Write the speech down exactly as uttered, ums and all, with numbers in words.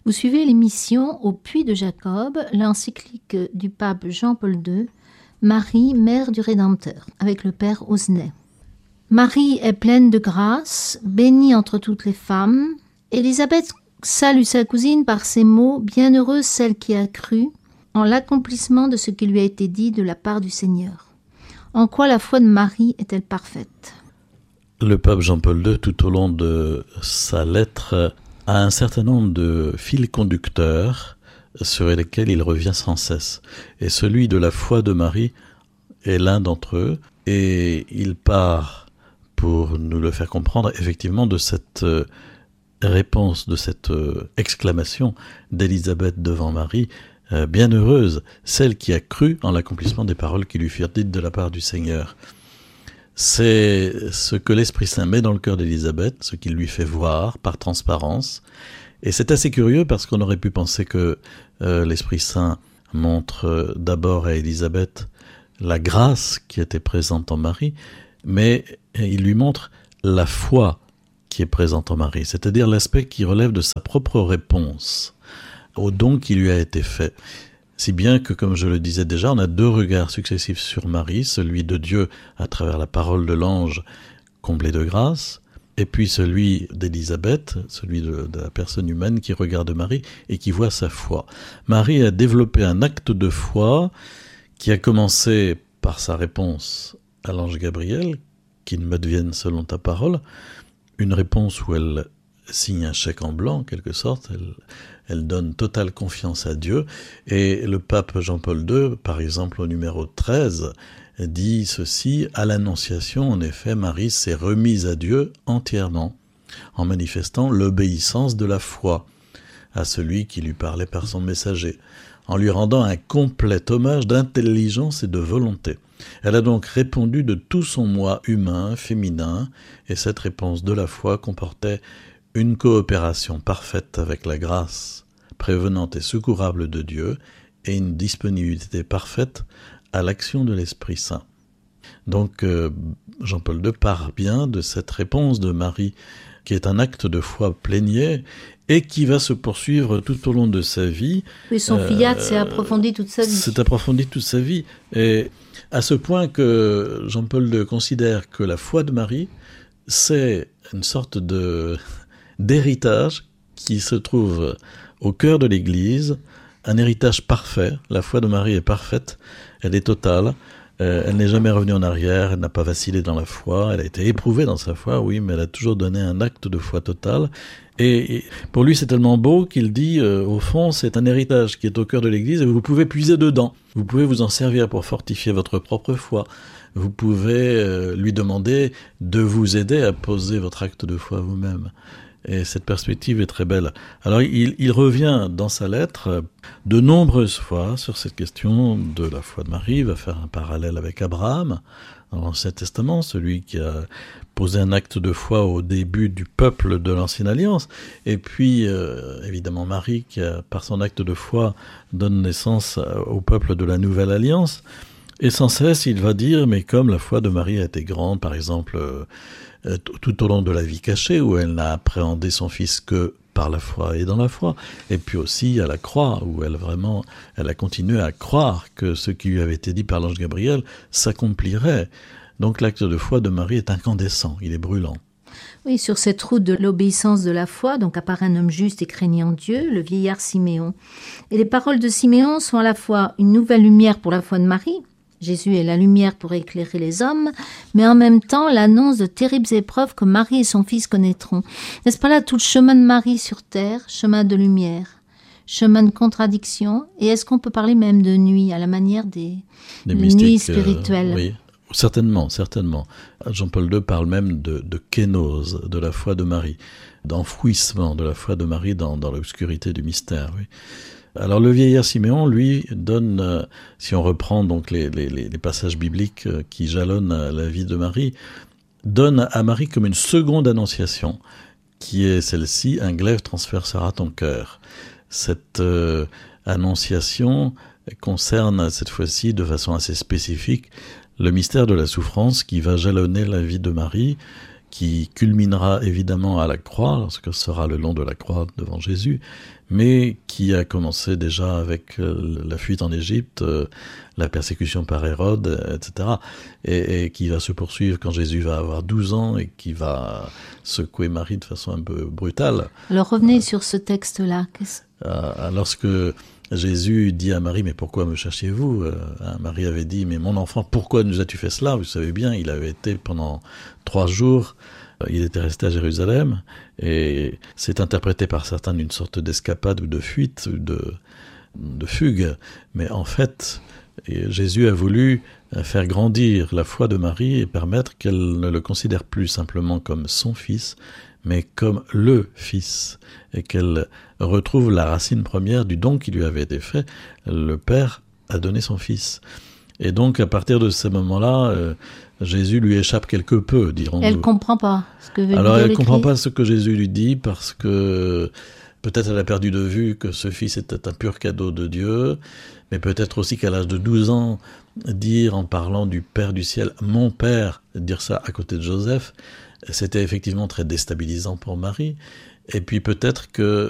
Vous suivez l'émission Au Puits de Jacob, l'encyclique du pape Jean-Paul deux, Marie, mère du Rédempteur, avec le père Osnet. Marie est pleine de grâce, bénie entre toutes les femmes. Élisabeth salue sa cousine par ces mots « Bienheureuse celle qui a cru » en l'accomplissement de ce qui lui a été dit de la part du Seigneur. En quoi la foi de Marie est-elle parfaite ? Le pape Jean-Paul deux, tout au long de sa lettre, a un certain nombre de fils conducteurs sur lesquels il revient sans cesse. Et celui de la foi de Marie est l'un d'entre eux. Et il part, pour nous le faire comprendre, effectivement, de cette réponse, de cette exclamation d'Élisabeth devant Marie, euh, « Bienheureuse, celle qui a cru en l'accomplissement des paroles qui lui furent dites de la part du Seigneur ». C'est ce que l'Esprit Saint met dans le cœur d'Élisabeth, ce qu'il lui fait voir par transparence. Et c'est assez curieux parce qu'on aurait pu penser que euh, l'Esprit Saint montre euh, d'abord à Élisabeth la grâce qui était présente en Marie, mais il lui montre la foi qui est présente en Marie, c'est-à-dire l'aspect qui relève de sa propre réponse au don qui lui a été fait. Si bien que, comme je le disais déjà, on a deux regards successifs sur Marie, celui de Dieu à travers la parole de l'ange comblé de grâce, et puis celui d'Élisabeth, celui de, de la personne humaine qui regarde Marie et qui voit sa foi. Marie a développé un acte de foi qui a commencé par sa réponse à l'ange Gabriel, « Qu'il me devienne selon ta parole », une réponse où elle signe un chèque en blanc, en quelque sorte, elle, elle donne totale confiance à Dieu, et le pape Jean-Paul deux, par exemple au numéro treize, dit ceci, à l'Annonciation, en effet, Marie s'est remise à Dieu entièrement, en manifestant l'obéissance de la foi à celui qui lui parlait par son messager, en lui rendant un complet hommage d'intelligence et de volonté. Elle a donc répondu de tout son moi humain, féminin, et cette réponse de la foi comportait une coopération parfaite avec la grâce prévenante et secourable de Dieu et une disponibilité parfaite à l'action de l'Esprit Saint. Donc euh, Jean-Paul deux part bien de cette réponse de Marie qui est un acte de foi plénier et qui va se poursuivre tout au long de sa vie. Oui, son euh, fiat s'est approfondi toute sa vie. C'est approfondi toute sa vie. Et à ce point que Jean-Paul deux considère que la foi de Marie, c'est une sorte de, d'héritage qui se trouve au cœur de l'Église, un héritage parfait. La foi de Marie est parfaite, elle est totale. Euh, elle n'est jamais revenue en arrière, elle n'a pas vacillé dans la foi, elle a été éprouvée dans sa foi, oui, mais elle a toujours donné un acte de foi total. Et, et pour lui, c'est tellement beau qu'il dit, euh, au fond, c'est un héritage qui est au cœur de l'Église et vous pouvez puiser dedans. Vous pouvez vous en servir pour fortifier votre propre foi. Vous pouvez euh, lui demander de vous aider à poser votre acte de foi vous-même. Et cette perspective est très belle. Alors, il, il revient dans sa lettre de nombreuses fois sur cette question de la foi de Marie. Il va faire un parallèle avec Abraham dans l'Ancien Testament, celui qui a posé un acte de foi au début du peuple de l'Ancienne Alliance. Et puis, euh, évidemment, Marie qui, a, par son acte de foi, donne naissance au peuple de la Nouvelle Alliance. Et sans cesse, il va dire, mais comme la foi de Marie a été grande, par exemple, euh, tout au long de la vie cachée, où elle n'a appréhendé son fils que par la foi et dans la foi, et puis aussi à la croix, où elle vraiment, elle a continué à croire que ce qui lui avait été dit par l'ange Gabriel s'accomplirait. Donc l'acte de foi de Marie est incandescent, il est brûlant. Oui, sur cette route de l'obéissance de la foi, donc apparaît un homme juste et craignant Dieu, le vieillard Siméon. Et les paroles de Siméon sont à la fois une nouvelle lumière pour la foi de Marie, Jésus est la lumière pour éclairer les hommes, mais en même temps l'annonce de terribles épreuves que Marie et son fils connaîtront. N'est-ce pas là tout le chemin de Marie sur terre, chemin de lumière, chemin de contradiction, et est-ce qu'on peut parler même de nuit, à la manière des, des nuits spirituelles ? euh, Oui, certainement, certainement. Jean-Paul deux parle même de, de kénose, de la foi de Marie, d'enfouissement de la foi de Marie dans, dans l'obscurité du mystère, oui. Alors le vieillard Siméon, lui, donne, euh, si on reprend donc les, les, les passages bibliques euh, qui jalonnent euh, la vie de Marie, donne à Marie comme une seconde annonciation, qui est celle-ci, un glaive transpercera ton cœur. Cette euh, annonciation concerne cette fois-ci de façon assez spécifique le mystère de la souffrance qui va jalonner la vie de Marie, qui culminera évidemment à la croix, lorsque ce sera le long de la croix devant Jésus, mais qui a commencé déjà avec la fuite en Égypte, la persécution par Hérode, et cetera, et, et qui va se poursuivre quand Jésus va avoir douze ans et qui va secouer Marie de façon un peu brutale. Alors revenez euh, sur ce texte-là. Qu'est-ce... Euh, lorsque Jésus dit à Marie, mais pourquoi me cherchiez-vous ? euh, Marie avait dit, mais mon enfant, pourquoi nous as-tu fait cela ? Vous savez bien, il avait été pendant trois jours, euh, il était resté à Jérusalem, et c'est interprété par certains d'une sorte d'escapade ou de fuite, ou de, de fugue. Mais en fait, Jésus a voulu faire grandir la foi de Marie et permettre qu'elle ne le considère plus simplement comme son fils, mais comme le Fils, et qu'elle retrouve la racine première du don qui lui avait été fait. Le Père a donné son Fils. Et donc, à partir de ce moment-là, euh, Jésus lui échappe quelque peu, dirons-nous. Elle ne comprend pas ce que veut Alors, dire elle ne comprend l'écrit. pas ce que Jésus lui dit, parce que peut-être elle a perdu de vue que ce Fils était un pur cadeau de Dieu, mais peut-être aussi qu'à l'âge de douze ans, dire en parlant du Père du ciel, « mon Père », dire ça à côté de Joseph, c'était effectivement très déstabilisant pour Marie. Et puis peut-être que